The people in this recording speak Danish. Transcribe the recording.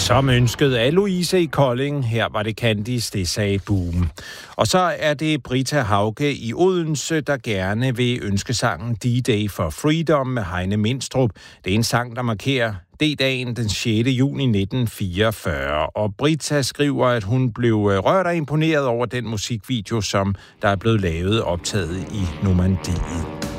Som ønsket af Louise i Kolding, her var det Candice, det sagde Boom. Og så er det Britta Hauge i Odense, der gerne vil ønske sangen D-Day for Freedom med Heine Minstrup. Det er en sang, der markerer D-dagen den 6. juni 1944. Og Britta skriver, at hun blev rørt og imponeret over den musikvideo, som der er blevet lavet optaget i Normandiet.